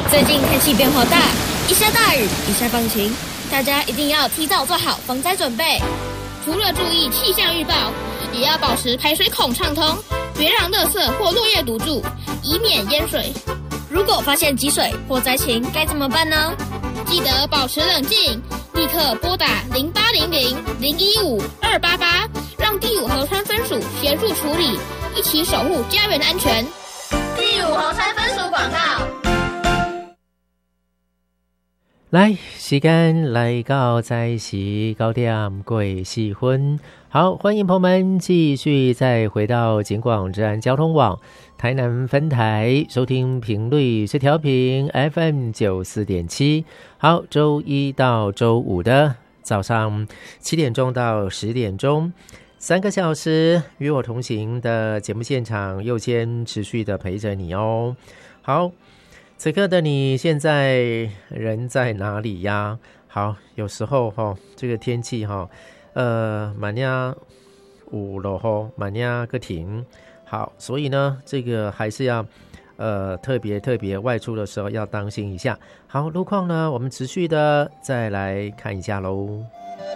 最近天气变化大，一下大雨，一下放晴，大家一定要提早做好防灾准备。除了注意气象预报，也要保持排水孔畅通，别让垃圾或落叶堵住，以免淹水。如果发现积水或灾情，该怎么办呢？记得保持冷静，立刻拨打0800-015-288，让第五河川分署协助处理，一起守护家园安全。第五河川分署广告。 来，时间来到在是9点过4分。好，欢迎朋友们继续再回到警广治安交通网台南分台收听频率是调频 FM 94.7。好，周一到周五的早上7点钟到10点钟，3个小时与我同行的节目现场，又先持续的陪着你哦。好，此刻的你现在人在哪里呀？好，有时候这个天气蛮呀有落雨，蛮呀个停。好，所以呢，这个还是要特别外出的时候要当心一下。好，路况呢，我们持续的再来看一下喽。